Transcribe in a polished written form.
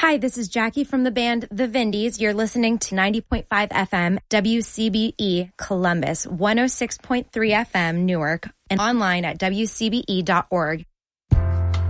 Hi, this is Jackie from the band The Vindies. You're listening to 90.5 FM, WCBE Columbus, 106.3 FM Newark, and online at WCBE.org.